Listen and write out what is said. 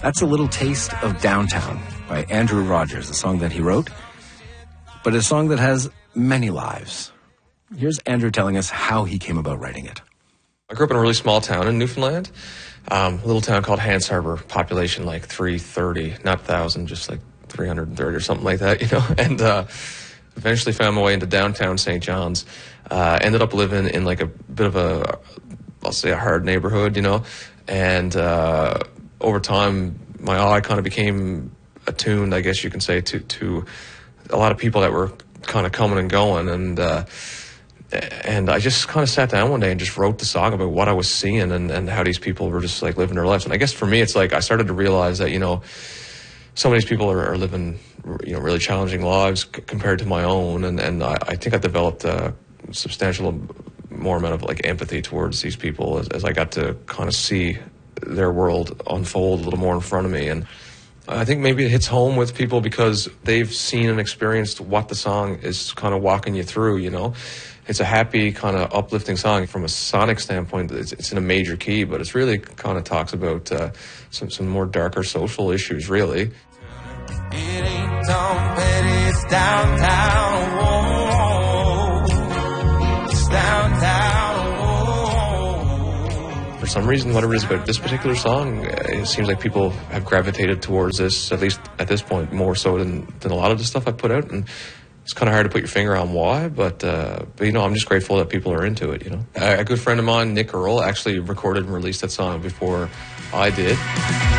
That's a little taste of Downtown by Andrew Rogers, a song that he wrote, but a song that has many lives. Here's Andrew telling us how he came about writing it. I grew up in a really small town in Newfoundland, a little town called Hants Harbor, population like 330, not 1,000, just like 330 or something like that, you know, and eventually found my way into downtown St. John's. Ended up living in like a bit of a, I'll say a hard neighborhood, you know, and over time my eye kind of became attuned, I guess you can say, to a lot of people that were kind of coming and going, and I just kind of sat down one day and just wrote the song about what I was seeing and how these people were just like living their lives. And I guess for me, it's like I started to realize that, you know, some of these people are living, you know, really challenging lives compared to my own. And I think I developed a substantial more amount of like empathy towards these people as I got to kind of see their world unfold a little more in front of me. And I think maybe it hits home with people because they've seen and experienced what the song is kind of walking you through, you know. It's a happy, kind of uplifting song. From a sonic standpoint, it's in a major key, but it's really kind of talks about some more darker social issues, really. It ain't Tom Petty, it's downtown. Whoa, it's downtown. Whoa. For some reason, whatever it is about this particular song, it seems like people have gravitated towards this, at least at this point, more so than a lot of the stuff I put out. And it's kind of hard to put your finger on why, but you know, I'm just grateful that people are into it, you know. A good friend of mine, Nick Earl, actually recorded and released that song before I did.